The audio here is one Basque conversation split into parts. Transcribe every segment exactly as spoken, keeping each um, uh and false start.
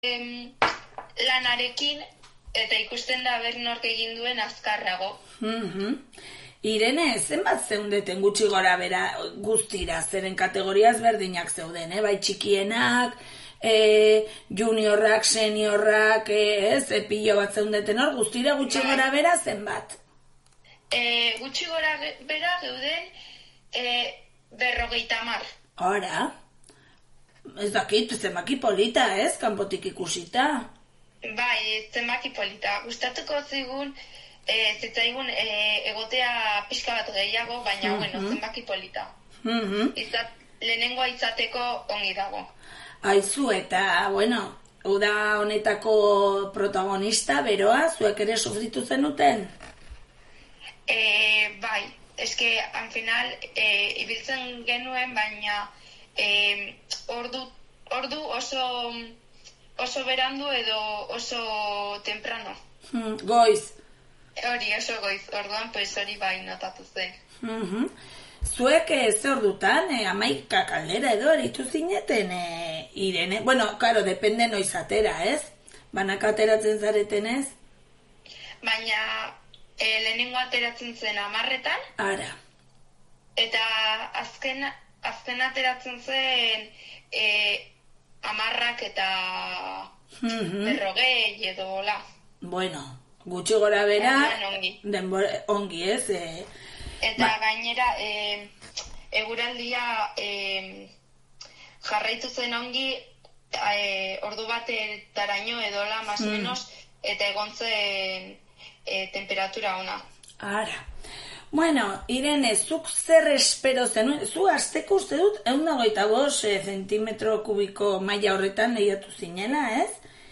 em, lanarekin, eta ikusten da ber nork egin duen azkarrago. Mm-hmm. Irene, zenbat zeundeten gutxi gora bera guztira, zeren kategoriaz berdinak zeuden, eh? Bai txikienak, e, juniorrak, seniorrak, e, ez, e, pilo bat zeundeten hor, guztira gutxi gora bera zenbat? E, gutxi gora bera geuden e, berrogeita hamar. Ora, ez dakit, zenbaki polita, ez, kanpotik ikusita. Bai, zenbaki polita. Gustatuko zigun, e, zitzaigun e, egotea pixka bat gehiago, baina, mm-hmm. bueno, zenbaki polita. Mm-hmm. Izat, lehenengoa izateko ongi dago. Aizu, eta, bueno, uda honetako protagonista, beroa, zuek ere sufritu zenuten? E, bai, eske, al final, e, ibiltzen genuen, baina e, ordu, ordu oso... oso berandu edo oso temprano. Hmm, goiz. Hori, oso goiz. Orduan, pues hori bai notatu zen. Mm-hmm. Zuek ez ordutan, eh, amaika kaldera edo eritu zineten, eh, Irene? Bueno, claro, depende noiz atera, ez? Banaka ateratzen zareten, ez? Baina, eh, lehenengo ateratzen zen amarretan. Ara. Eta azken, azken ateratzen zen... Eh, amarrak eta mm-hmm. berrogei edo la. Bueno, gutxi gora bera, ongi. Denbora, ongi ez. E... Eta ba... gainera, e, eguraldia e, jarraitu zen ongi e, ordu batetaraino edo la, más o mm. menos, eta egon zen e, temperatura ona. Ara. Bueno, Irene, zuk zer espero zenuen, zu azteko uste dut, ehun eta hogeita bost e, zentimetro kubiko maila horretan lehiatu zinela, ez?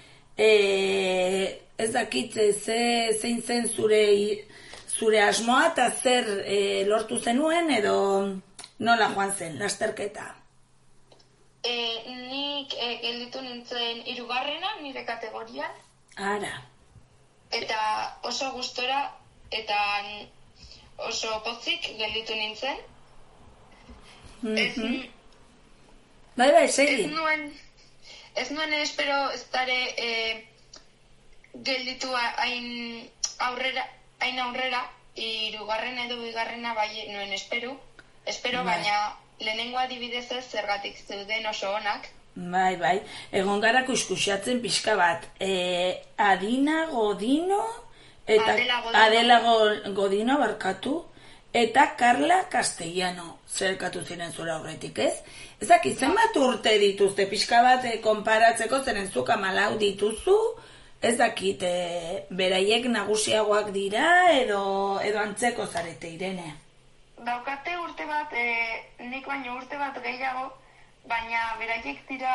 E, ez dakit, ze, zein zen zure, zure asmoa eta zer e, lortu zenuen edo nola joan zen, lasterketa? E, nik e, gelditu nintzen hirugarrena nire kategorian. Ara. Eta oso gustora eta... oso pozik gelditu nintzen. Mm-hmm. Ez, bai, bai, segi. Ez nuen, ez nuen espero ez dare e, gelditu hain aurrera, hain aurrera, hirugarren edo bigarrena bai nuen espero, espero bai. Baina lehenengo adibidez ez zergatik zeuden oso onak. Bai, bai, egon gara kuskusatzen pixka bat. E, Adina Godino... Eta Adela Godino. Adela Godino barkatu, eta Carla Castellano zerkatu ziren zura horretik, ez? Ezak, zenbat urte dituzte, pixka bat eh, konparatzeko zeren zuk hamalau dituzu, ez dakit, eh, beraiek nagusiagoak dira, edo, edo antzeko zarete, Irene? Daukate urte bat, eh, nik baino urte bat gehiago, baina beraiek dira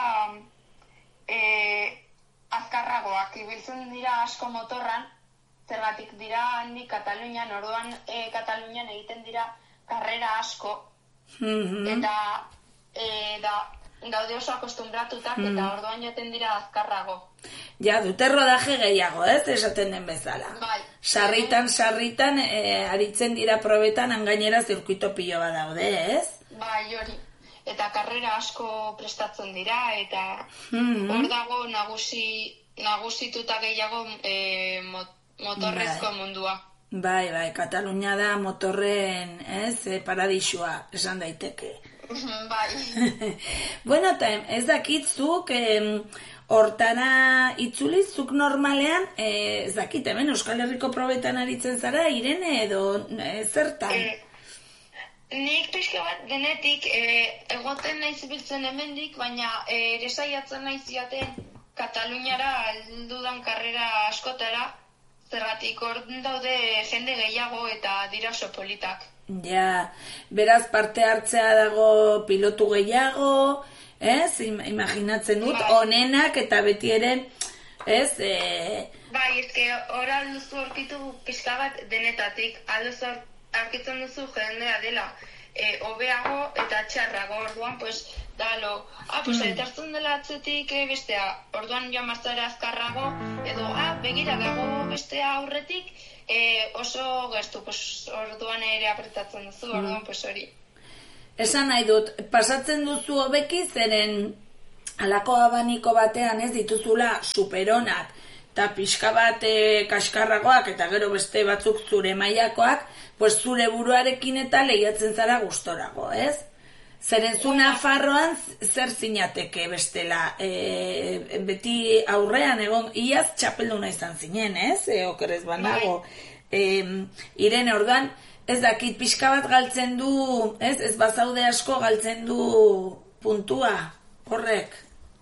eh, azkarragoak, ibiltzen dira asko motorran, zergatik dira nik Katalunian, orduan e, Katalunian egiten dira karrera asko, mm-hmm. eta e, da, daude oso akostumbratutak, mm. eta orduan jaten dira azkarrago. Ja, dute rodaje gehiago, ez, esaten den bezala. Bai. Sarritan, sarritan, e, aritzen dira probetan, angainera zirkuito pilo bat daude, ez? Bai, hori. Eta karrera asko prestatzen dira, eta mm-hmm. hor dago nagusi, nagusituta gehiago e, mot, motorrezko bai. Mundua. Bai, bai, Katalunia da motorren, ez, e, paradisua, esan daiteke. Bai. Bueno, eta ez dakitzuk, hortara itzulizuk normalean, e, ez dakit, hemen Euskal Herriko probetan aritzen zara, Irene, edo e, zertan? E, nik pixka bat genetik, e, egoten naiz biltzen hemendik, baina e, ere saiatzen naiz jaten Kataluniara aldudan karrera askotara, zergatik hor daude jende gehiago eta dira oso politak. Ja, beraz parte hartzea dago pilotu gehiago, ez? Imaginatzen dut, bai. Onenak eta beti ere, ez? E... Bai, ezke hor alduzu orkitu pixka bat denetatik, alduzu arkitzen duzu jendea dela e, obeago eta txarrago, orduan, pues, dalo, ah, pues, mm. etartzen dela atzetik e, bestea, orduan joan mazara azkarrago, edo, ah, begira dago bestea aurretik, e, oso gestu, pues, orduan ere apretatzen duzu, orduan, mm. pues, hori. Esan nahi dut, pasatzen duzu hobeki zeren alako abaniko batean ez dituzula superonak, eta pixka bat e, kaskarragoak, eta gero beste batzuk zure mailakoak, pues zure buruarekin eta lehiatzen zara gustorago, ez? Zeren zu Nafarroan zer zinateke bestela, e, beti aurrean egon, iaz txapelduna izan zinen, ez? E, okerrez banago. E, Irene, orduan, ez dakit pixka bat galtzen du, ez? Ez bazaude asko galtzen du puntua, horrek.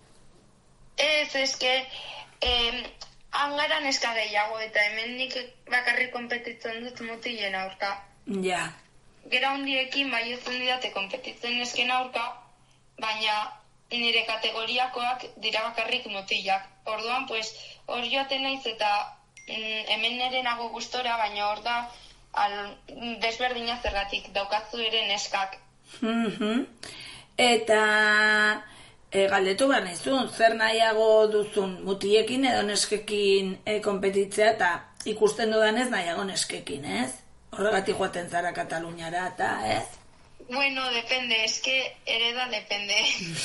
Ez, eske, eh, angara neska gehiago eta hemen nik bakarrik konpetitzen dut mutilen aurka. Ja. Gera hundiekin bai ez didate konpetitzen nesken aurka, baina nire kategoriakoak dira bakarrik mutilak. Orduan, pues, hor joaten naiz eta mm, hemen nire nago gustora, baina hor da al, desberdina zergatik daukatzu ere neskak. Mm-hmm. Eta... E, galdetu behar nizun, zer nahiago duzun mutiekin edo neskekin e, konpetitzea eta ikusten dudanez nahiago neskekin, ez? Horregatik joaten zara Kataluniara eta, ez? Bueno, depende, eske ere da depende.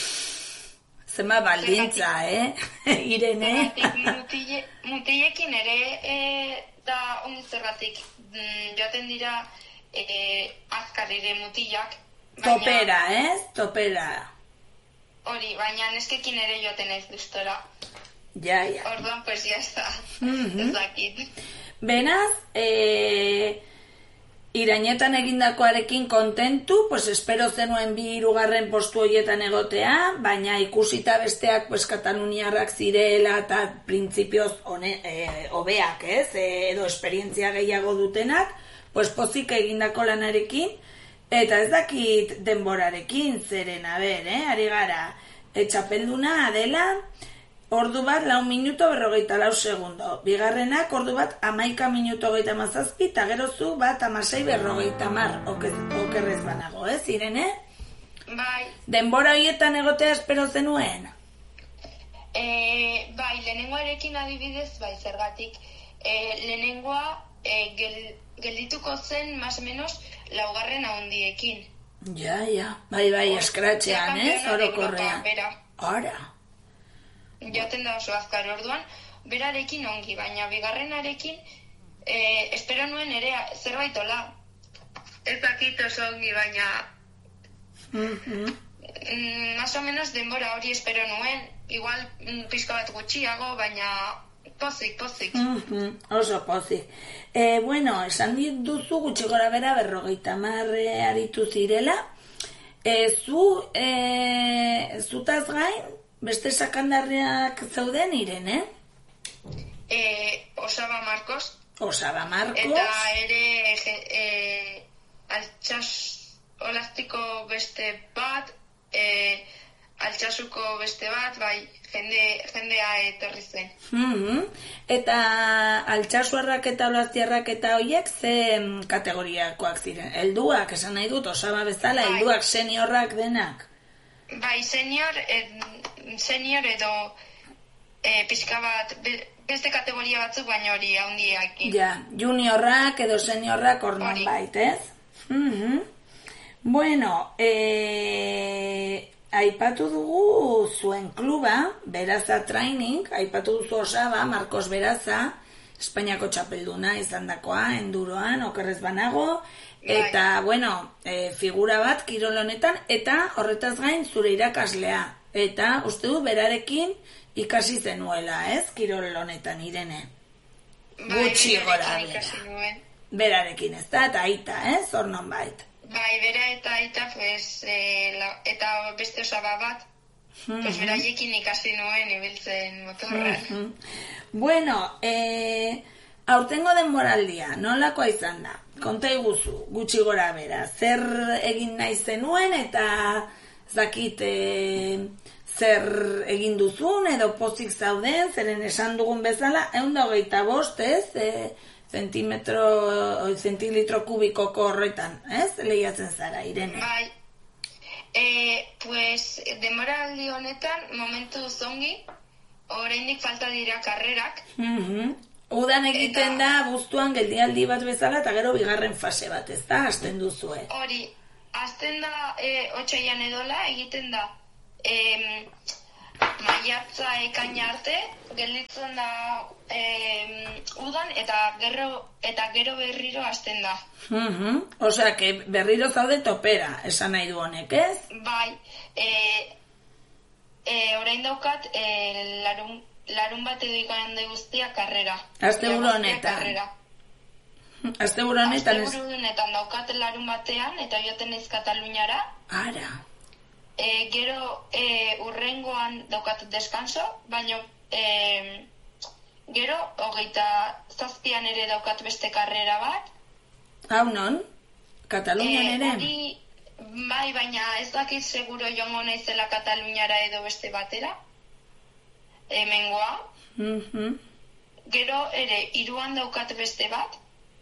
Zema baldintza, eh? Irene? Mutile, mutilekin ere e, da ongi zergatik mm, joaten dira e, azkar ere mutilak. Baina... Topera, ez? Topera. Hori, baina neskekin ere joaten naiz gustora. Ja, ja. Orduan, pues, ya está. Mm-hmm. Ez dakit. Benaz, eh, irainetan egindakoarekin kontentu, pues espero zenuen bi hirugarren postu horietan egotea, baina ikusita besteak, pues, kataluniarrak zirela eta printzipioz eh, hobeak, ez? Eh, edo esperientzia gehiago dutenak, pues pozik egindako lanarekin, eta ez dakit denborarekin, zeren, a ber, eh, ari gara, etxapelduna dela, ordu bat lau minuto berrogeita lau segundo, bigarrenak ordu bat amaika minuto geita mazazpi, eta gero zu bat amasei berrogeita mar, okerrez banago, ez, Irene? Bai. Denbora horietan egotea espero zenuen? E, bai, lehenengoarekin adibidez, bai, zergatik, e, lehenengoa e, gel, geldituko zen, más o menos, laugarren ahondiekin. Ja, ja, bai, bai, eskratxean, ez, orokorrean. Ara. Joaten da oso azkar orduan, berarekin ongi, baina bigarrenarekin, eh, espero nuen ere zerbait ola. Ez dakit oso ongi, baina... Mm-hmm. Mm, más o menos denbora hori espero nuen, igual mm, pixka bat gutxiago, baina... Pozik, pozik. Mm-hmm. Oso pozik. E, bueno, esan duzu gutxi gora bera berrogeita marre aritu zirela. E, zu, e, zutaz gain, beste sakandarriak zeuden, Irene? E, Osaba Marcos. Osaba Marcos. Eta ere e, altxas olastiko beste bat, e, altxasuko beste bat, bai, jende, jendea etorri zen. Mm-hmm. Eta altxasuarrak eta olaztiarrak eta hoiek ze kategoriakoak ziren? Helduak, esan nahi dut, Osaba bezala, bai. Helduak, seniorrak denak? Bai, senior, ed, senior edo e, pixka bat, be, beste kategoria batzuk baina hori handiakin. Ja, juniorrak edo seniorrak ornon bait, ez? Mm-hmm. Bueno, eh... aipatu dugu zuen kluba, Beraza Training, aipatu duzu Osaba, Marcos Beraza, Espainiako txapelduna izan dakoa, enduroan, okerrez banago, eta, bueno, e, figura bat kirol honetan, eta horretaz gain zure irakaslea, eta uste du berarekin ikasi zenuela, ez, kirol honetan, Irene? Gutxi gora bera. Berarekin, ez da, eta aita, ez, hor non bait. Bai, bera eta aita, pues, e, la, eta beste Osaba bat, mm-hmm. pues, beraiekin ikasi nuen ibiltzen motorran. Mm-hmm. Bueno, e, aurtengo denboraldia, nolakoa izan da? Konta iguzu, gutxi gora bera, zer egin nahi zenuen eta zakit e, zer egin duzun edo pozik zauden, zeren esan dugun bezala, ehun eta hogeita bost, ez? E, zentimetro, zentilitro kubikoko horretan, ez? Lehiatzen zara, Irene. Bai, e, pues, demoraldi honetan, momentu zongi, oraindik falta dira karrerak. Mm-hmm. Udan egiten eta, da, buztuan geldialdi bat bezala, eta gero bigarren fase bat, ez da? Hasten duzue. Hori, hasten da, e, otxaian edola, egiten da, e, maiatza ekaina arte, gelditzen da e, udan eta gero, eta gero berriro hasten da. Uh-huh. Osea, que berriro zaude topera, esan nahi du honek, ez? Bai, e, e, orain daukat e, larun, larun bat edo ikande guztia karrera. Asteburu honetan. Asteburu honetan. Asteburu honetan daukat larun batean, eta joaten ez Kataluniara. Ara. E, gero e, urrengoan daukat deskanso, baina e, gero hogeita zazpian ere daukat beste karrera bat. Hau non? Katalunian ere? E, hori, bai, baina ez dakit seguro joango naizela Kataluniara edo beste batera. Hemengoa. Mm-hmm. Gero ere hiruan daukat beste bat.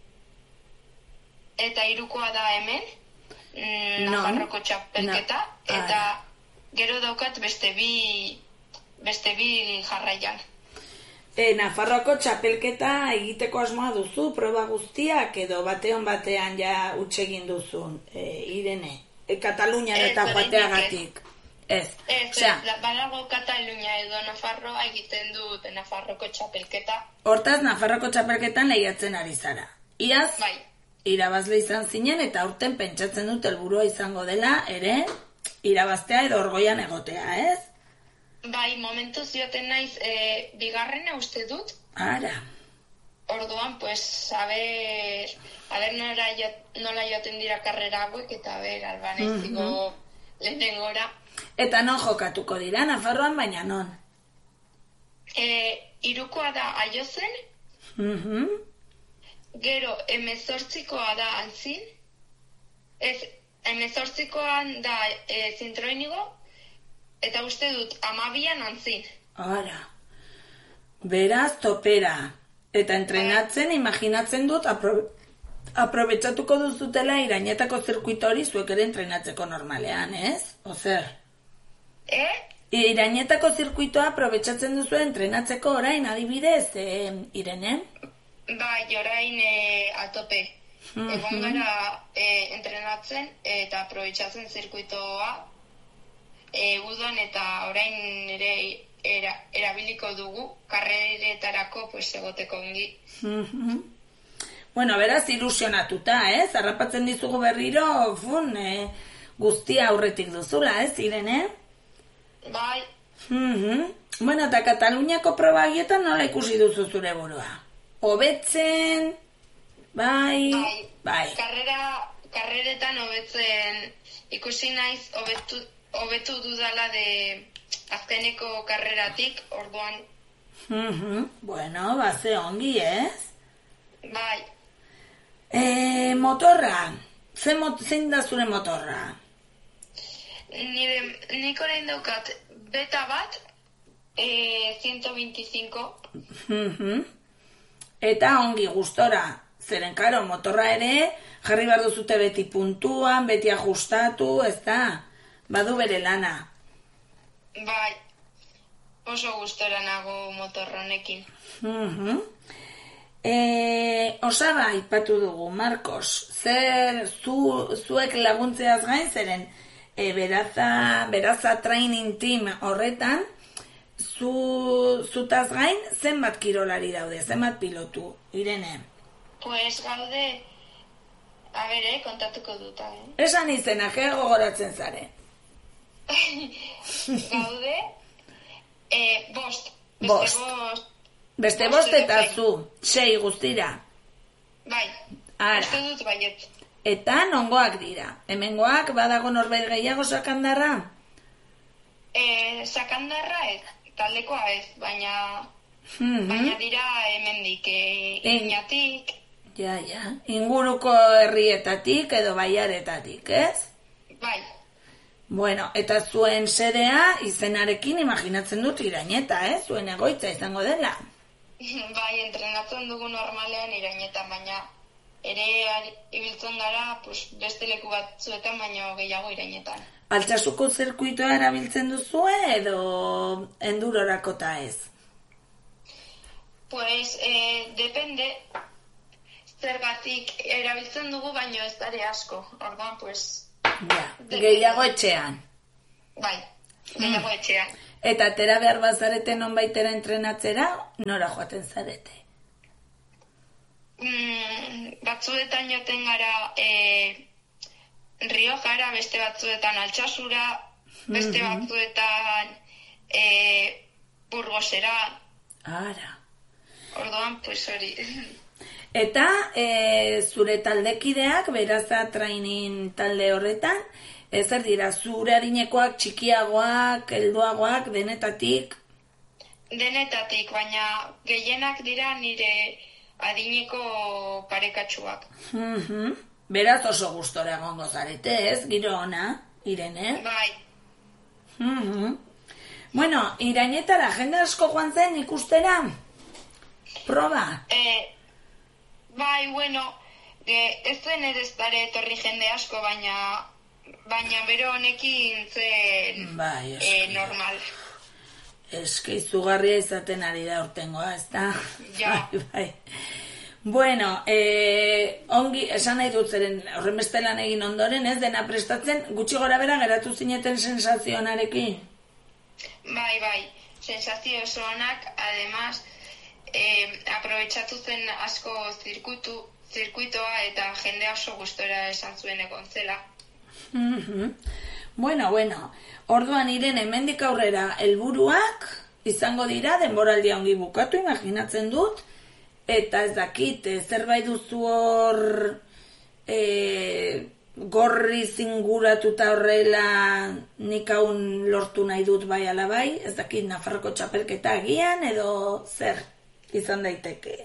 Eta hirukoa da hemen. Nafarroko txapelketa, no. Eta gero daukat beste bi beste bi jarraian. E, Nafarroko txapelketa egiteko asmoa duzu, proba guztiak edo batean batean ja utsegin duzun, e, Irene, e, Katalunian eta joateagatik. Ez, ez, Osea, ez, balago Katalunia edo Nafarroa egiten dut Nafarroko txapelketa. Hortaz, Nafarroko txapelketan lehiatzen ari zara. Iaz, bai. Irabazle izan zinen eta urten pentsatzen dut helburua izango dela ere irabaztea edo orgoian egotea, ez? Bai, momentuz joaten naiz e, bigarrena uste dut. Ara. Orduan, pues, a ver, a ver nola, nola joaten dira karrera hauek eta a ver, albaneziko mm-hmm. lehenengora. Eta non jokatuko dira, Nafarroan baina non? E, irukoa da Aiozen. Mhm. Gero, emezortzikoa da Antzin. Ez, emezortzikoan da e, Zintroinigo. Eta uste dut, amabian Antzin. Ara. Beraz, topera. Eta entrenatzen, ba. Imaginatzen dut, apro, aprobetsatuko duzutela Irainetako zirkuito hori zuek ere entrenatzeko normalean, ez? Ozer? Eh? Irainetako zirkuitoa aprobetsatzen duzu entrenatzeko orain, adibidez, eh, Irene? Bai, orain e, atope. Mm-hmm. Egon gara e, entrenatzen eta aprobetsatzen zirkuitoa e, udan eta orain ere era, erabiliko dugu karreretarako pues, egoteko ongi. Mm-hmm. Bueno, beraz, ilusionatuta, ez? Eh? Harrapatzen dizugu berriro, fun, eh, guztia aurretik duzula, ez, Irene? Bai. Mm-hmm. Bueno, eta Kataluniako probagietan nola ikusi duzu zure burua? Hobetzen, bai, bai, bai. Karrera, karreretan hobetzen ikusi naiz hobetu, hobetu dudala de azkeneko karreratik, orduan. Mm-hmm. Bueno, baze ongi, ez? Bai. E, motorra, zein mot, da zure motorra? Nire, nik orain daukat beta bat, e, ciento veinticinco. Mm-hmm. Eta ongi gustora, zeren karo, motorra ere, jarri behar duzute beti puntuan, beti ajustatu, ez da, badu bere lana. Bai, oso gustora nago motorronekin. Mm-hmm. E, osaba ipatu dugu, Marcos, zer zu, zuek laguntzeaz gain, zeren e, beraza, beraza training team horretan, Zu, zutaz gain, zenbat kirolari daude, zenbat pilotu, Irene? Pues gaude, a bere, kontatuko duta, eh? Esan izena, gero gogoratzen zare. Gaude, eh, bost. Beste bost. bost. Beste bost, bost eta zu, sei guztira. Bai, Ara. Uste dut baiet. Eta nongoak dira. Hemengoak badago norbait gehiago sakandarra? Eh, sakandarra ez. Taldekoa ez, baina mm-hmm. baina dira hemendik, e, Iñatik. Ja, ja, inguruko herrietatik edo baiaretatik, ez? Bai. Bueno, eta zuen sedea izenarekin imaginatzen dut Iraineta, ez? Eh? Zuen egoitza izango dela. Bai, entrenatzen dugu normalean Irainetan, baina ere ibiltzen gara pues, beste leku batzuetan, baina gehiago Irainetan. Altsasuko zirkuitoa erabiltzen duzue edo endurorako ta ez? Pues, eh, depende. Zergatik erabiltzen dugu, baino ez dare asko. Orduan, pues... Ja, gehiago etxean. Bai, gehiago etxean. Eta atera behar bazarete nonbaitera entrenatzera, nora joaten zarete? Mm, batzuetan joten gara e, Riojara, beste batzuetan Altsasura, beste Mhm. batzuetan e, Burgosera. Ara. Orduan, pues hori. Eta e, zure taldekideak, beraza training talde horretan, ez zer dira, zure adinekoak, txikiagoak, helduagoak, denetatik? Denetatik, baina gehienak dira nire adineko parekatsuak. Mhm. Beraz oso gustora egongo zarete, ez? Giro ona, Irene? Bai, Mhm. Bueno, Irainetara jende asko joan zen ikustera? Proba? e, bai, bueno, e, ez zen ere ez dara etorri jende asko, baina baina bero honekin zen Bai, e, eski. normal. Eski izugarria izaten ari da urtengoa, ez da? Ja. Bai, bai. Bueno, eh, ongi, esan nahi dut zeren, horren beste lan egin ondoren, ez dena prestatzen, gutxi gora bera geratu zineten sensazionarekin? Bai, bai, sensazio oso onak, además, eh, aprobetxatu zen asko zirkuitu, zirkuitoa eta jende oso gustora esan zuen egon zela. Mhm. Bueno, bueno, orduan Irene hemendik aurrera helburuak izango dira denboraldia ongi bukatu, imaginatzen dut, eta ez dakit, eh, zerbait duzu hor e, gorri zinguratuta horrela nik haun lortu nahi dut bai ala bai, ez dakit Nafarroko txapelketa agian edo zer izan daiteke.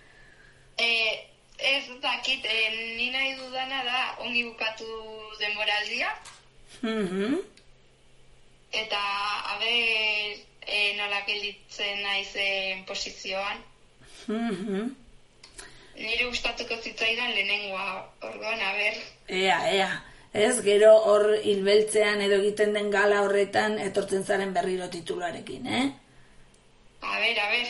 Eh, ez dakit, eh, ni nahi dudana da ongi bukatu denboraldia, Mhm. eta aber e, nola gelditzen naizen posizioan. Mhm. Nire gustatuko zitzaidan lehenengoa, orduan, aber. Ea, ea. Ez, gero hor hilbeltzean edo egiten den gala horretan etortzen zaren berriro titularekin, eh? Aber, aber.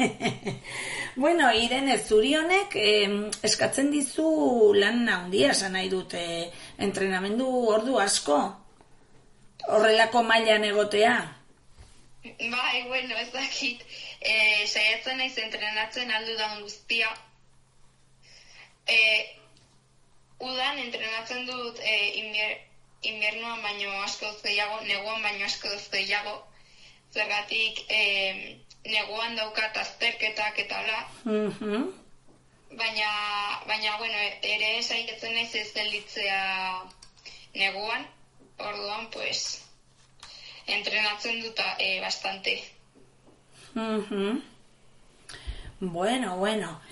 Bueno, Irene, zuri honek eh, eskatzen dizu lan handia esan nahi dute, entrenamendu ordu asko. Horrelako mailan egotea. Bai, bueno, ez dakit. E, saiatzen naiz entrenatzen aldudan guztia. E, udan entrenatzen dut e, inbier, inviernuan baino asko gehiago, neguan baino asko gehiago. Zergatik e, neguan daukat azterketak eta bla. Mhm. Baina, baina, bueno, ere saiatzen naiz ez gelditzea neguan. Orduan, pues, entrenatzen dut e, bastante. Mhm. Bueno, bueno.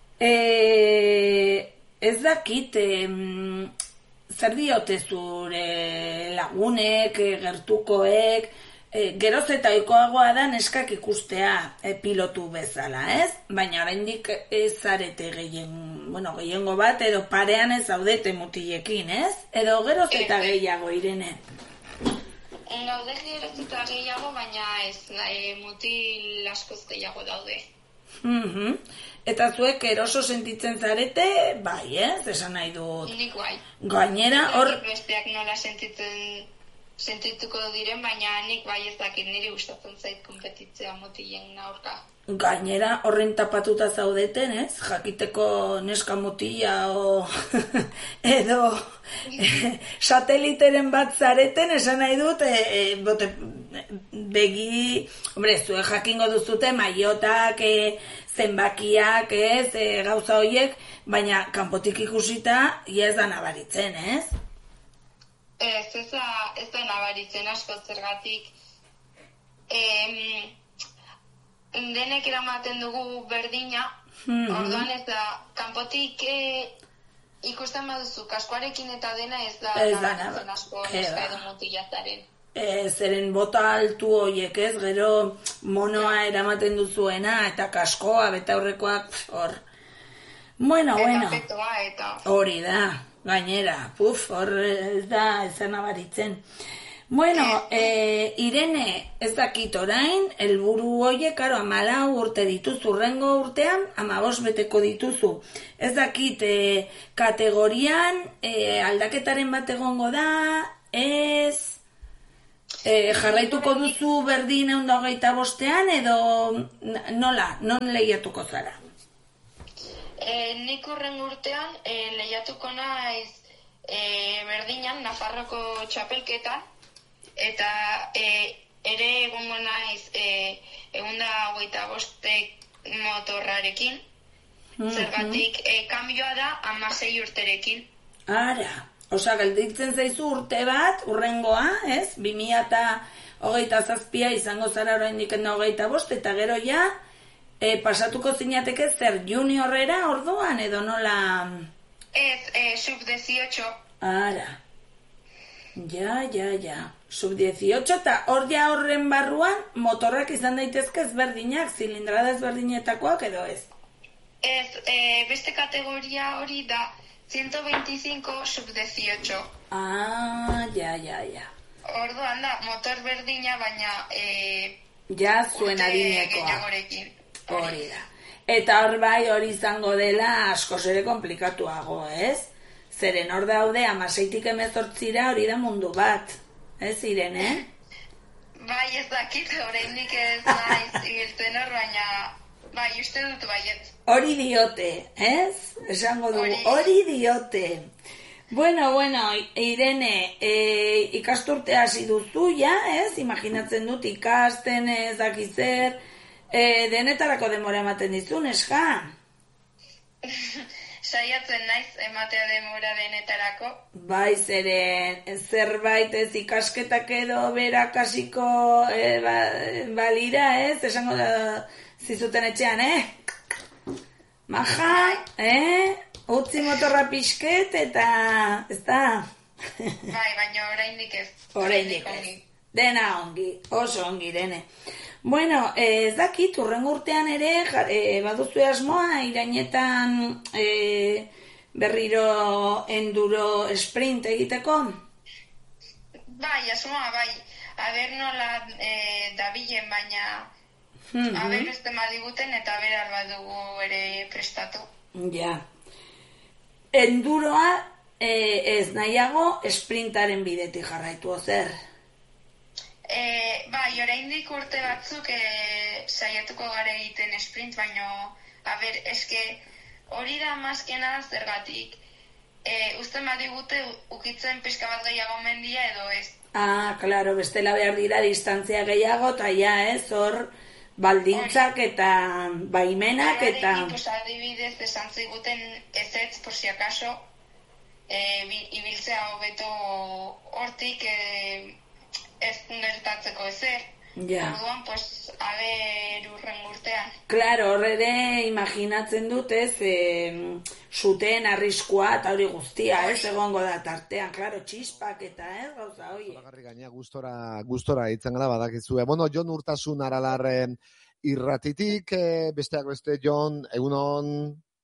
Eh, ez dakit, em, zer diote zure lagunek, eh, gertukoek, eh, geroz eta ohikoagoa da neskak ikustea eh, pilotu bezala, ez? Baina oraindik ez zarete gehien, bueno, gehiengo bat edo parean ez zaudete mutilekin, ez? Edo geroz eta Ez, ez. gehiago, Irene. Gaude geroz eta gehiago, baina ez, e, mutil askoz gehiago daude. Mhm. Eta zuek eroso sentitzen zarete, bai, ez? Esan nahi dut. Nik bai. Gainera, hor, Nik besteak nola sentitzen sentituko diren, baina nik bai ez dakit, niri gustatzen zait konpetitzea mutilen aurka. gainera horren tapatuta zaudeten, ez? Jakiteko neska mutila o edo sateliteren bat zareten, esan nahi dut, e, e, bote, begi, hombre, zuek jakingo duzute maiotak, e, zenbakiak, ez, e, gauza horiek, baina kanpotik ikusita, ia ez da nabaritzen, ez? Ez, ez da, ez da nabaritzen asko zergatik. Em, denek eramaten dugu berdina, Mhm. orduan ez da, kanpotik e, ikusten baduzu kaskoarekin eta dena ez da Ez da nabaritzen naba- asko Ke neska ba. edo mutilazaren. E, zeren bota altu hoiek, ez? Gero monoa eramaten duzuena eta kaskoa, betaurrekoak, pf, hor. Bueno, Eta bueno. petoa eta... Hori da, gainera, puf, hor ez da, ez da nabaritzen. Bueno, eh, Irene, ez dakit orain, helburu hoiek, karo, amalau urte dituzu, urrengo urtean, amabos beteko dituzu. Ez dakit, eh, kategorian, eh, aldaketaren bat egongo da, ez... E, jarraituko duzu berdin ehun eta hogeita bostean edo nola, non lehiatuko zara? E, nik urren urtean e, lehiatuko naiz e, berdinan, Nafarroko txapelketan, eta e, ere egongo naiz e, ehun eta hogeita bostek motorrarekin, mm-hmm. Zergatik e, kambioa da hamasei urterekin. Ara, osa, gelditzen zaizu urte bat, urrengoa, ez? bi mila hogeita zazpia izango zara oraindik hogeita bost, eta gero ja, e, pasatuko zinateke zer juniorrera orduan, edo nola... Ez, e, sub dieciocho. Ara, ja, ja, ja, sub dieciocho, eta hor ja horren barruan, motorrak izan daitezke ezberdinak, zilindrada ezberdinetakoak edo ez? Ez, e, beste kategoria hori da, ciento veinticinco sub dieciocho. Ah, ja, ja, ja. Orduan da, motor berdina, baina... E, ja, zuen adinekoa. Hori da. Eta hor bai hori izango dela askoz ere komplikatuago, ez? Zeren hor daude hamaseitik hemezortzira hori da mundu bat. Ez, Irene? Bai, ez dakit, oraindik ez naiz igiltzen hor, baina... Bai, uste dut baiet. Hori diote, ez? Esango dugu, hori diote. Bueno, bueno, Irene, e, ikasturte hasi duzu, ja, ez? Imaginatzen dut ikasten ez dakizer, e, denetarako demora ematen dizun, eska? Saiatzen naiz ematea demora denetarako. Bai, zeren, zerbait ez ikasketak edo berakasiko e, ba, balira, ez? Esango da... Zizuten etxean, eh? Maja, eh? Utzi motorra pixket eta... Ez da? Bai, baina oraindik ez. Oraindik ez. Dena ongi, oso ongi, dene. Bueno, ez dakit, urrengo urtean ere, eh, baduzu asmoa, irainetan eh, berriro enduro sprint egiteko? Bai, asmoa, bai. Aber nola eh, dabilen, baina... Mm-hmm. Aber ez temadibuten eta berar bat dugu ere prestatu. Ja. Enduroa eh, ez nahiago sprintaren bidetik jarraitu ozer? Eh, bai, oraindik urte batzuk eh, saiatuko gara egiten sprint, baino, aber, eske hori da maskena zergatik. Eh, uzten badigute ukitzen pixka bat gehiago mendia edo ez. Ah, klaro, bestela behar dira distantzia gehiago, eta ja, ez, hor... baldintzak eta baimenak eta... Pues, adibidez, esan ziguten ezetz, por si acaso, e, ibiltzea hobeto hortik e, ez gertatzeko ezer. Ja. Orduan, pues, aber urren urtean. Claro, horre imaginatzen dut, ez, e, zuten arriskua eta hori guztia, ez, egongo da tartean, claro, txispak eta, ez, gauza, hoi. Bagarri gaina, gustora, gustora itzen gara badakizue. Bueno, Jon Urtasun Aralar irratitik, eh, besteak beste, Jon, egunon...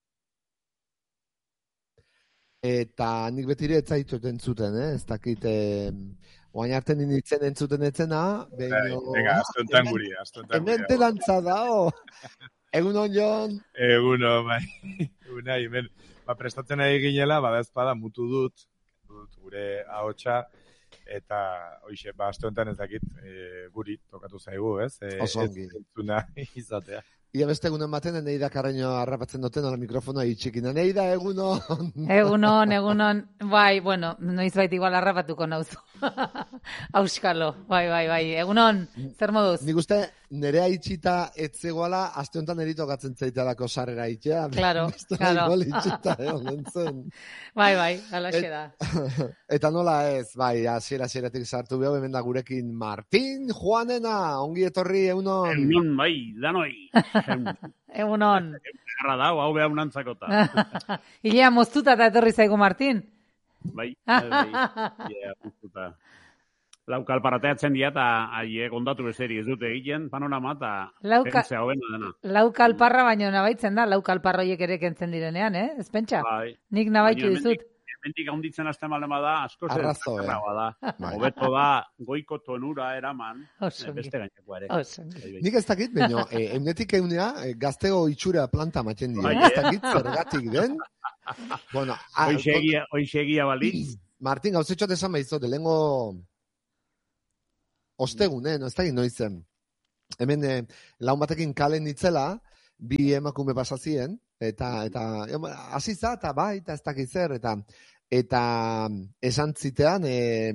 Eta nik betire ez zaitut entzuten, eh? Ez dakit, eh, oain arten initzen entzuten etzena, behin... Venga, astontan guri, astontan guri. Hemen telantza da, o? Egunon, Jon? Eguno, bai. Eguna, hemen, ba, prestatzen ari ginela, bada ezpada, mutu dut, dut gure ahotsa, eta, hoxe, ba, astontan ez dakit, e, guri, tokatu zaigu, ez? E, Osongi. Ez entzuna izatea. Ia beste egunon baten, Neida Carreño harrapatzen duten, ala mikrofonoa itxikina. Neida, egunon! Egunon, egunon, bai, bueno, noiz baita igual harrapatuko nauzu. Auskalo, bai, bai, bai, egunon, zer moduz? Nik uste, nerea itxita etzegoala, aste honetan eritokatzen zaitelako sarrera itxea. Claro, claro. Itxita, egon zen. Bai, bai, alaxe da. Eta nola ez, bai, asiera asieratik sartu behau, hemen da gurekin Martin Juanena, ongi etorri, egunon. Egunon, bai, danoi. Egunon. Garra da, hau behar unantzakota. Ilea moztuta eta etorri zaigu, Martin? Bai, bai, ilea moztuta. Laukal parateatzen dira eta aie ondatu bezeri ez dute egiten panorama eta pentsea hobena dena. Laukal parra baino nabaitzen da, laukal parroiek ere kentzen direnean, eh? Ez pentsa? Bai. Nik nabaitu dizut. Mendik haunditzen azte malema da, asko zer zakarragoa da. Hobeto da, goiko tonura eraman, beste gaineko ere. Nik ez dakit, baina, eunetik eunea, gaztego itxura planta maten dira. Ez dakit zergatik den. Bueno, Hoixegia, hoixegia balitz. Martin, gauzetxot esan behizot, lehengo... ostegunen, ez da noizen. Hemen eh, laun batekin kalen nitzela, bi emakume pasazien, eta eta hasiza eta bai, eta ez dakit zer, eta eta esan zitean eh,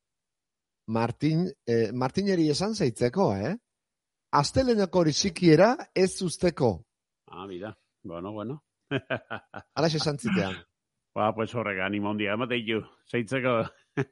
Martin, eh, Martineri esan zeitzeko, eh? Asteleneko hori sikiera ez usteko. Ah, mira, bueno, bueno. Alaxe esan zitean. Ba, pues horrek, animo handia, emate jo, zeitzeko.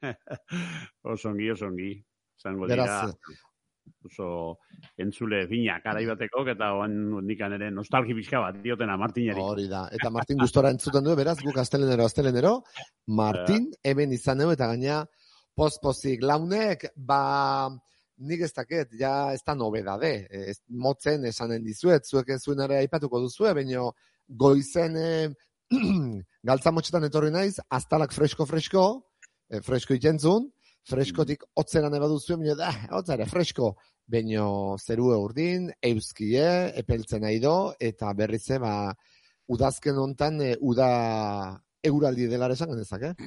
osongi, osongi. Zango dira, oso entzule fina, karai bateko, eta oan nikan ere nostalgi pixka bat diotena Martineri. Hori da, eta Martin gustora entzuten du, beraz, guk astelenero, astelenero, Martin, hemen izan dugu, eta gaina, post-pozik, launek, ba, nik ez daket, ja ez da nobedade, ez, motzen esanen dizuet, zuek ez zuen ere aipatuko duzue, baina goizen e, galtza motxetan etorri naiz, aztalak fresko-fresko, e, fresko ikentzun, freskotik otzeran eba duzue, baina da, otzare, fresko, baina zerue urdin, euskie, epeltzen nahi do, eta berrize, ba, udazken hontan, e, uda euraldi delara esan genezak, eh?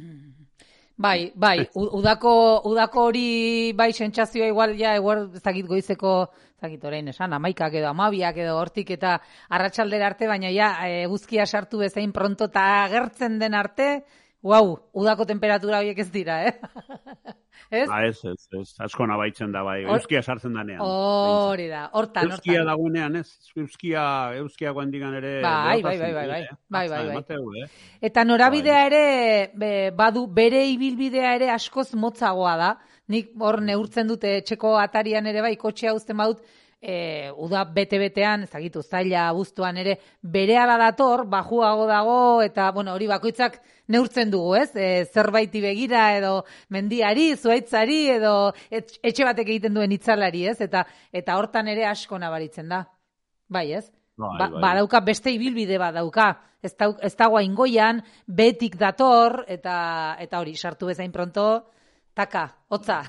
Bai, bai, udako, udako hori bai sentsazioa igual ja eguer ezagit goizeko, ezagit orain esan, amaikak edo amabiak edo hortik eta arratsaldera arte, baina ja eguzkia sartu bezain pronto eta agertzen den arte, wow, udako temperatura horiek ez dira, eh? Ez? Ah, ez, ez, ez, asko nabaitzen da, bai, euskia sartzen danean. Hori da, hortan, hortan. Euskia dagoenean, ez, euskia, euskia guandikan ere... Bai, bai, bai, bai, bai, bai, bai, Mateu, eh? Eta norabidea ere, be, badu, bere ibilbidea ere askoz motzagoa da. Nik hor neurtzen dute etxeko atarian ere bai, kotxea uzten badut, e, uda bete-betean, ezagitu, zaila, abuztuan ere, bere ala dator, bajuago dago, eta, bueno, hori bakoitzak neurtzen dugu, ez? E, zerbaiti begira, edo mendiari, zuaitzari, edo et, etxe batek egiten duen itzalari, ez? Eta, eta hortan ere asko nabaritzen da. Bai, ez? Bai, ba, bai. Badauka, beste ibilbide badauka. Ez, da, ez dago ingoian, betik dator, eta, eta hori, sartu bezain pronto, taka, hotza.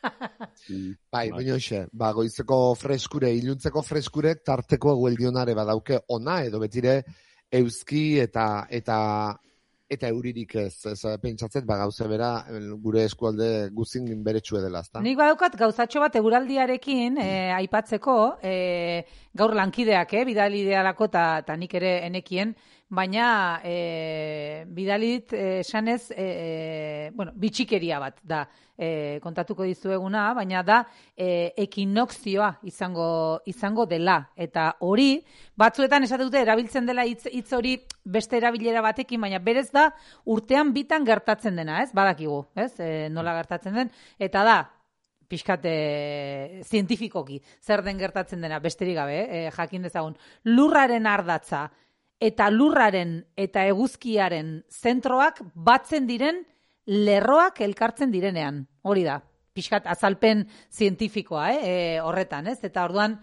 Bai, baina hoxe, ba, goizeko freskure, iluntzeko freskurek tarteko egueldionare badauke ona, edo betire euski eta eta eta euririk ez, ez pentsatzen, ba, gauze bera gure eskualde guzin beretxue dela, ezta? Nik badaukat gauzatxo bat eguraldiarekin eh, aipatzeko, eh, gaur lankideak, eh, bidali idealako eta nik ere enekien, baina eh, bidalit eh, esanez, eh, bueno, bitxikeria bat da, eh, kontatuko dizueguna, baina da eh, ekinokzioa izango, izango dela. Eta hori, batzuetan esate dute erabiltzen dela hitz, hitz hori beste erabilera batekin, baina berez da urtean bitan gertatzen dena, ez? Badakigu, ez? E, nola gertatzen den, eta da, pixkate zientifikoki, zer den gertatzen dena, besterik gabe, eh? Jakin dezagun, lurraren ardatza, eta lurraren eta eguzkiaren zentroak batzen diren lerroak elkartzen direnean. Hori da, pixkat azalpen zientifikoa, eh? E, horretan, ez? Eta orduan,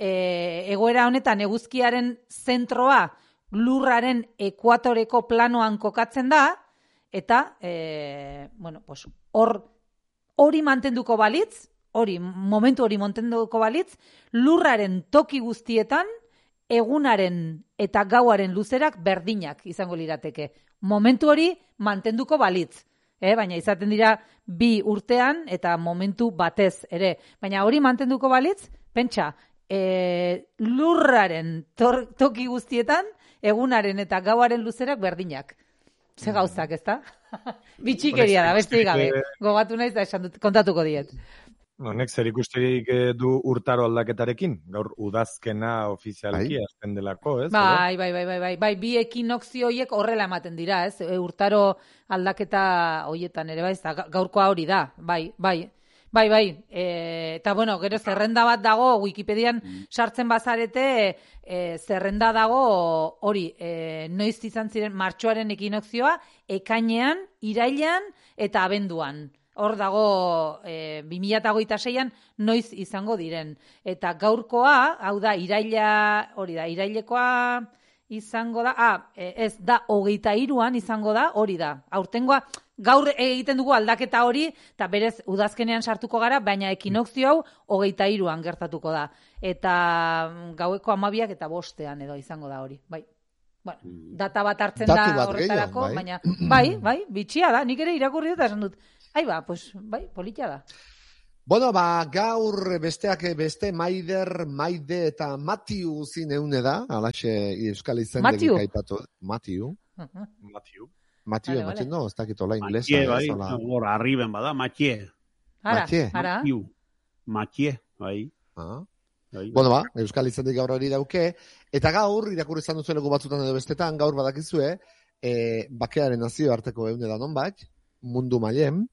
e, egoera honetan eguzkiaren zentroa lurraren ekuatoreko planoan kokatzen da, eta, e, bueno, pues, hor, hori mantenduko balitz, hori, momentu hori mantenduko balitz, lurraren toki guztietan, egunaren eta gauaren luzerak berdinak izango lirateke. Momentu hori mantenduko balitz. Eh? Baina izaten dira bi urtean eta momentu batez ere. Baina hori mantenduko balitz, pentsa, e, lurraren tor, toki guztietan, egunaren eta gauaren luzerak berdinak. Ze gauzak, ez da? Bitxikeria da, besterik gabe. Gogatu naiz da esan dut, kontatuko diet. Honek zer ikusterik du urtaro aldaketarekin? Gaur udazkena ofizialki hasten delako, ez? Bai, bai, bai, bai, bai, bai, bi ekinokzio horiek horrela ematen dira, ez? E, urtaro aldaketa horietan ere, bai, ez, gaurkoa hori da, bai, bai. Bai, bai, e, eta bueno, gero zerrenda bat dago, Wikipedian sartzen bazarete, e, zerrenda dago hori, e, noiz izan ziren martxoaren ekinokzioa, ekainean, irailean eta abenduan. Hor dago e, bi mila hogeita seian noiz izango diren. Eta gaurkoa, hau da, iraila, hori da, irailekoa izango da, ah, ez da, hogeita hiruan izango da, hori da. Aurtengoa, gaur egiten dugu aldaketa hori, eta berez udazkenean sartuko gara, baina ekinokzio hau hogeita hiruan gertatuko da. Eta gaueko amabiak eta bostean edo izango da hori, bai. Bueno, data bat hartzen Datu da bat horretarako, gehiago, bai. baina bai, bai, bitxia da, nik ere irakurri dut, esan dut, ai ba, pues, bai, politia da. Bueno, ba, gaur besteak beste Maider, Maide eta Matiu zineune da, alaxe euskal izendegi aipatu. Matiu. Matiu. Matiu, vale, ematen vale. no, ez dakit ola inglesa. Matie, bai, hor, arriben bada, Matie. Ara, Matie. ara. Matiu. Matie, bai. Ah. Bai. Bueno, ba, euskal izendegi gaur hori dauke, eta gaur, irakurri izan duzu leku batzutan edo bestetan, gaur badakizue, e, bakearen nazio arteko eune da non bat, mundu mailen,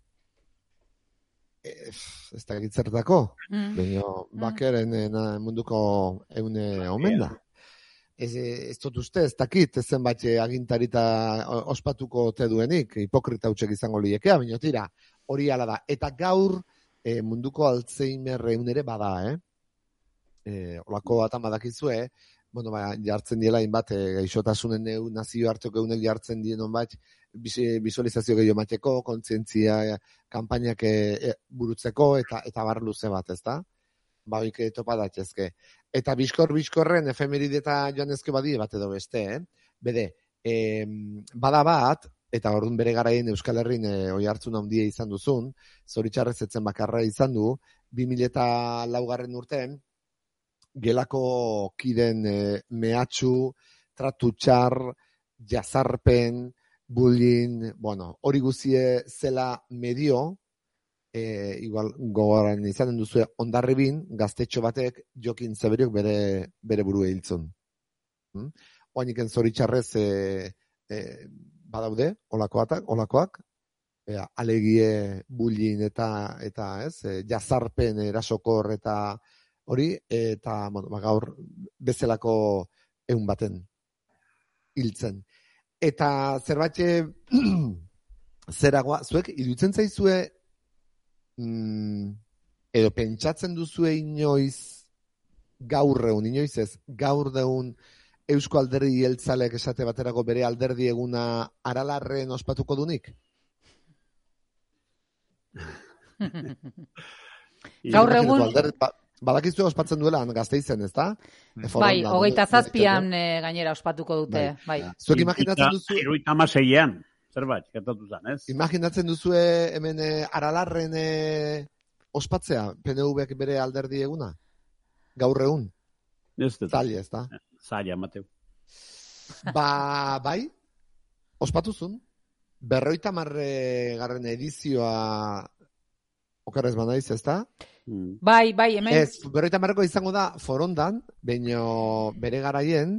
e, ez da egitzertako, Mm. baina bakearen e, na, munduko eune omen da. Ez, ez dut uste, ez dakit, ez zenbait agintarita ospatuko te duenik, hipokrita hutsak izango liekea, baina tira, hori ala da. Eta gaur e, munduko Alzheimer eun ere bada, eh? E, olako batan badakizue, bueno, ba, jartzen diela hainbat e, gaixotasunen eun, nazio hartoko eunek jartzen dien onbat, visualizazio gehiago mateko, kontzientzia kanpainak e, burutzeko, eta eta bar luze bat, ezta? Ba, oik topa datxezke. Eta bizkor-bizkorren efemeride eta joanezke badie bat edo beste, eh? Bede, e, bada bat, eta orduan bere garaien Euskal Herrin e, oi hartzun handia izan duzun, zoritxarrez etzen bakarra izan du, bi mila eta laugarren urtean, gelako kiden e, mehatxu, tratu txar, jazarpen, bullying, bueno, hori guzie zela medio, e, igual gogoran izanen duzue Hondarribin, gaztetxo batek Jokin Zeberiok bere, bere burua hiltzun. Hmm? Oainiken zoritxarrez e, e, badaude, olakoatak, olakoak, e, alegie bullying eta, eta ez, e, jazarpen erasokor eta hori, eta bueno, ba, gaur bezalako eun baten hiltzen. Eta zerbait zeragoa, zuek iruditzen zaizue mm, edo pentsatzen duzue inoiz gaur egun, inoiz ez, gaur deun Eusko Alderdi Jeltzaleak esate baterako bere alderdi eguna Aralarren ospatuko dunik? Gaur egun... Badakizu ospatzen duela Gasteizen, ezta? Bai, hogeita zazpian e, gainera ospatuko dute. Bai. Bai. Zuek imaginatzen duzu... Hiruita amaseian, zerbait, gertatu zen, ez? Imaginatzen duzue hemen e, Aralarren e, ospatzea, P N Vek bere alderdi eguna? Gaur egun? Ez dut. Zaila, ezta? Zaila, Mateu. Ba, bai, ospatuzun. Berroita marre garren edizioa okerrez banaiz, ezta? Bai, bai, hemen... Ez, berroita marreko izango da Forondan, baino bere garaien,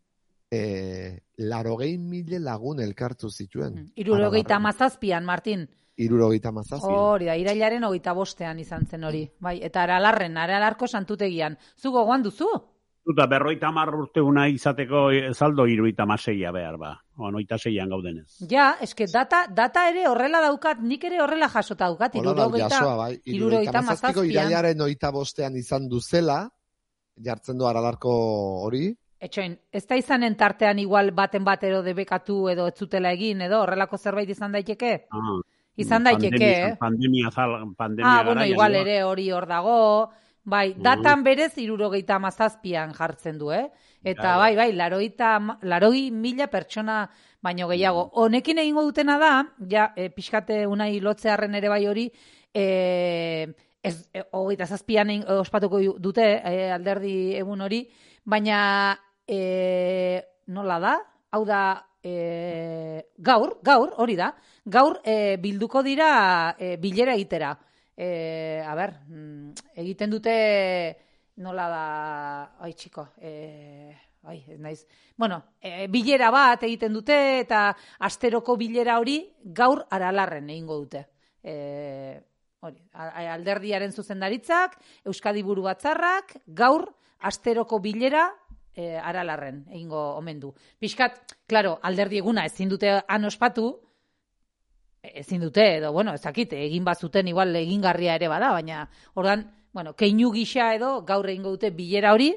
e, larogei mile lagun elkartu zituen. Irurogeita mazazpian, Martin. Irurogeita mazazpian. Hori da, irailaren hogeita bostean izan zen hori. Bai, eta Aralarren, Aralarko santutegian. Zu gogoan duzu? Zuta, berroita marr urteuna izateko saldo iruita maseia behar ba. Oan oita seian gaudenez. Ja, eske data, data ere horrela daukat, nik ere horrela jasota daukat. Irurogeita bai. mazazpiko irailaren oita bostean izan duzela, jartzen du Aralarko hori. Etxoin, ez da izanen tartean igual baten batero debekatu edo ez zutela egin, edo horrelako zerbait izan daiteke? Ah, izan daiteke, eh? Pandemia, pandemia ah, bueno, igual ere hori hor dago... Bai, datan berez irurogeita mazazpian jartzen du, eh? Eta bai, bai, laroita, laroi mila pertsona baino gehiago. Honekin egingo dutena da, ja, e, pixkate unai lotzearren ere bai hori, e, ez, e, hogeita zazpian egin, ospatuko dute e, alderdi egun hori, baina e, nola da? Hau da, e, gaur, gaur, hori da, gaur e, bilduko dira e, bilera egitera. E, a ber, egiten dute nola da, ai txiko, e, ai, ez naiz, bueno, e, bilera bat egiten dute eta asteroko bilera hori gaur Aralarren egingo dute. E, hori, alderdiaren zuzendaritzak, Euskadi Buru Batzarrak, gaur asteroko bilera e, Aralarren egingo omen du. Piskat, claro, alderdi eguna ezin dute han ospatu, ezin dute, edo, bueno, ezakit, egin bazuten igual egingarria ere bada, baina, ordan, bueno, keinu gisa edo gaur egingo dute bilera hori,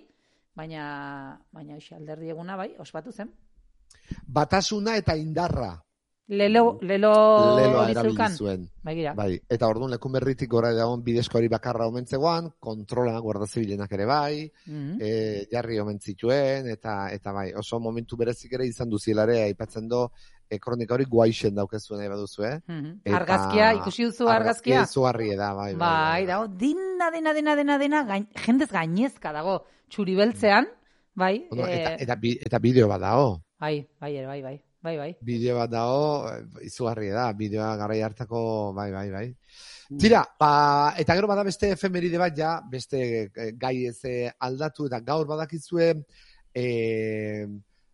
baina, baina, oixe, alderdi eguna, bai, ospatu zen. Batasuna eta indarra Lelo, lelo Leloa hori erabili zeukan. zuen. Begira. Bai, eta orduan lekun berritik gora dagoen bidezko hori bakarra omentzegoan, kontrola guarda zibilenak ere bai, Mhm. e, jarri omen zituen, eta eta bai, oso momentu berezik ere izan duzielare, aipatzen do, e, kronika hori guaixen daukezuen nahi baduzu, eh? Mhm. Eta- Argazkia, ikusi duzu argazkia? izugarri da, bai, bai. Bai, dago, dina, dena, dena, dena, dena, gain, jendez gainezka dago, txuri beltzean, bai, Bueno, eh, eta, eta, bi- eta bideo bat dago. bai, bai, ere, bai, bai, bai, bai. Bideo bat dago, eh, izugarri da, bideoa garai hartako, bai, bai, bai. Tira, ba, eta gero bada beste efemeride bat ja, beste eh, gai ez eh, aldatu, eta gaur badakizue eh,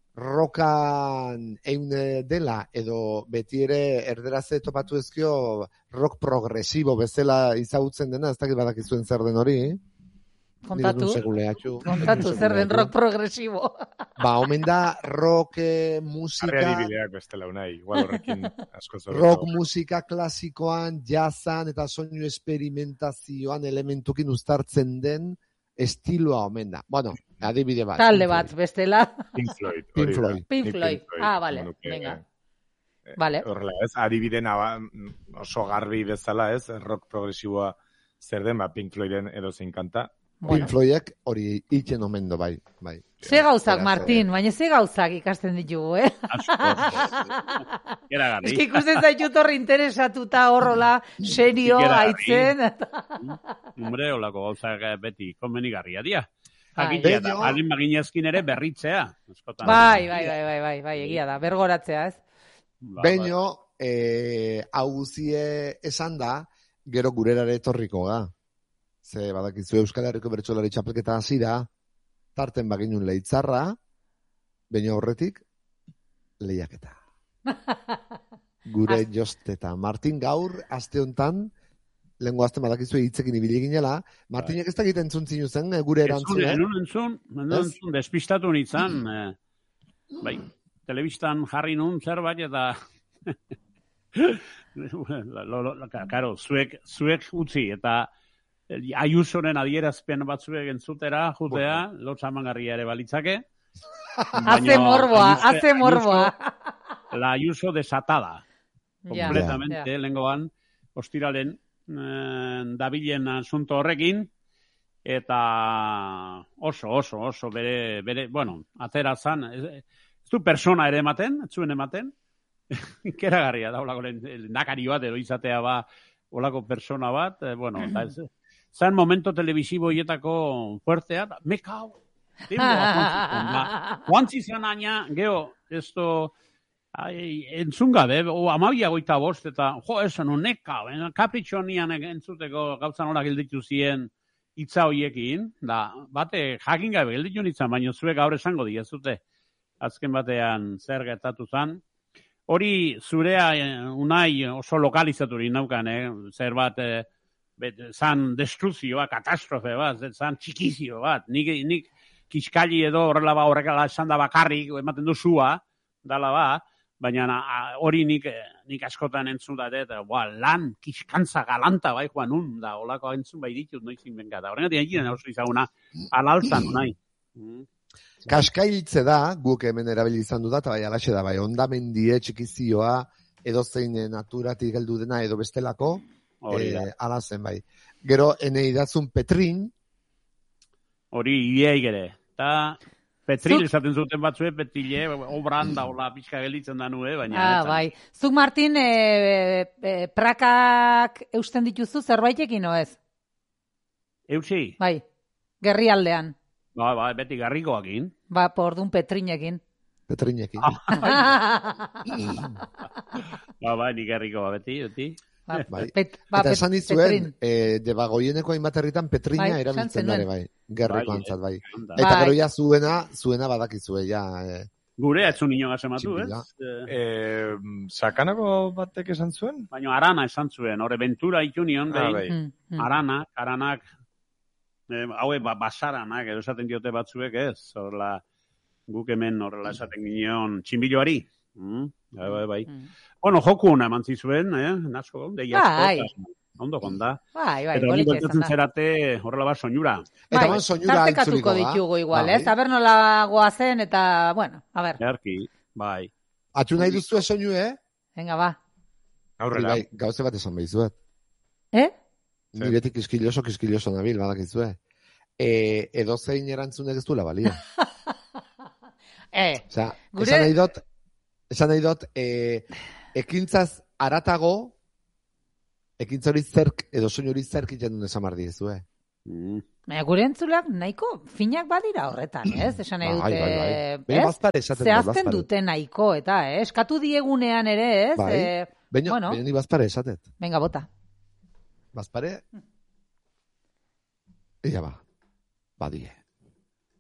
rokan eun dela, edo beti ere erderaze topatu ezkio rock progresibo bezala izagutzen dena, ez dakit badakizuen zer den hori, Kontatu, seguleatxu. kontatu, zer den rock progresibo. Ba, omen da rock eh, musika... Harri adibideak bestela unai, igual horrekin asko zobeto. Rock musika klasikoan, jazzan eta soinu esperimentazioan elementukin uztartzen den estiloa omen da. Bueno, adibide bat. Talde bat, bestela. Pink Floyd. Pink hori da. Floyd. Pink Nik Floyd. Ah, vale, nuke, venga. eh, Vale. Horrela, ez, adibidena ba, oso garbi bezala, ez, rock progresiboa zer den, ba, Pink Floyden edo zein kanta. Bueno. Pink Floydek hori itzen omen do, bai. bai. Ze gauzak, Beraz, Martin, baina ze gauzak ikasten ditugu, eh? Asko. Era Ez garri. que ikusten zaitut horri interesatuta horrola, serio, Ikeragarri. aitzen. Hombre, olako gauzak eh, beti konbenigarria dira. Bai. Jakitea da, Beño- alin baginezkin ere berritzea. Askotan. Bai, bai, bai, bai, bai, bai, egia da, bergoratzea, ez? Ba, Beño, eh, hau guzie esan da, gero gurerare etorriko ga. Ze, badakizu Euskal Herriko bertsolari txapelketa hasi da, tarten baginun leitzarra, Beño horretik, lehiaketa. Gure Az- josteta. Martin gaur, aste hontan, lehenko aste badakizu hitzekin ibili ginela, Martinek ez da egiten entzun zen, eh, gure Entzun, erantzun, eh? enun entzun, enun Ez? entzun, despistatu nintzen, eh, bai, telebistan jarri nun zerbait eta lo, lo, lo, karo, zuek, zuek utzi eta Ayusoren adierazpen batzuek entzutera, jutea, lotzamangarria ere balitzake. Hace morboa, Ayuso- hace morboa. Ayuso- La Ayuso desatada. Ja, Completamente, ja. lehengoan, ostiralen, eh, dabilen asunto horrekin, eta oso, oso, oso, bere, bere, bueno, atera zan, ez, ez du persona ere ematen, ez zuen ematen, ikeragarria da, olako nakari bat, edo izatea ba, olako persona bat, eh, bueno, eta ez, zan momento telebisibo hietako fuertea, da, me cao, Guantzi zen aina, geho, ez do, ai, entzun gabe, o amabia goita bost, eta, jo, esan, neka, kapritxo nian entzuteko gauza nola gelditu ziren hitza hoiekin, da, bate, jakin gabe gelditu nintzen, baina zuek gaur esango diezute, azken batean zer gertatu zen. Hori zurea eh, unai oso lokalizaturik naukan, eh? Zer bat, eh, bet, zan destruzioa, katastrofe bat, zan txikizio bat, nik, nik kiskali edo horrela ba horrekala esan da bakarrik, ematen du zua, dala ba, baina a, hori nik, nik askotan entzun da, eta boa, lan, kiskantza, galanta, bai, joan nun, da, holako entzun bai ditut, noizin benga, da, horregatik egiten oso izaguna, alaltzan, nahi. Mm. Kaskailtze da, guk hemen erabili izan du da, eta bai, alaxe da, bai, ondamendie txikizioa, edozein naturatik heldu dena, edo bestelako, Hori da. eh, ala zen, bai. Gero, ene idazun Petrin, Hori ideai gere. Eta Petril Zuk- esaten zuten batzue, Petrile, obran da, hola, pixka gelitzen da nue, baina... Ah, etzan. bai. Zuk, Martin, e, e, prakak eusten dituzu zerbaitekin, o ez? Eutsi, Bai, gerrialdean. ba, ba, beti garrikoakin. Ba, ordun Petrinekin. Petrinekin. Ba, ba, nik garrikoa beti, beti. Ba, Bai. pet, ba, Eta pet- esan Petrin. dizuen, eh, debagoieneko hainbat herritan Petrina Bai, erabiltzen esan dare, zenuen. bai. Gerriko Bai, antzat, bai. Anda. Eta Bai. gero ja zuena, zuena badakizue, ja. Eh, Gure ez zuen inoa sematu, ez? Txipila. Eh, Eh, sakanako batek esan zuen? baina arana esan zuen, horre ventura itunion, Ah, behin, bai. Mm, mm. arana, aranak, eh, haue ba, basaranak, edo esaten diote batzuek ez, horrela, guk hemen horrela esaten ginen txinbiloari. Mm, bai, bai, bai. Mm. Bueno, joku hona eman zizuen, eh? Nasko, deia Bai. asko, eta ondo konda. Bai, bai, Eta hori politia izan kontatzen da. zerate horrela bat soinura. Eta Bai, ban soinura tartekatuko itzuliko da. ditugu igual, Bai. ez? Aber nola goazen eta, bueno, a ber. Erki, bai. Atxu nahi duzu soinu, eh? Venga, ba. Aurrera. Bai, gauze bat esan behizuet. Eh? Ni beti kiskiloso, kiskiloso nabil, badakizue. E, edo zein erantzunek ez duela balio. eh, Osea, gure... esan nahi dut, esan nahi dut, e, ekintzaz aratago, ekintza hori zerk, edo soin hori zerk iten duen esan mardi ezue. Mm. Baina gure entzuleak nahiko finak badira horretan, ez? Esan nahi dute, Bai, bai, bai. Baina bazpare esaten dut, zehazten bazpare. dute nahiko, eta, eh? Eskatu diegunean ere, ez? Bai, Eh, baina bueno. ni bazpare esatet. Venga, bota. Bazpare, ia ba, badie.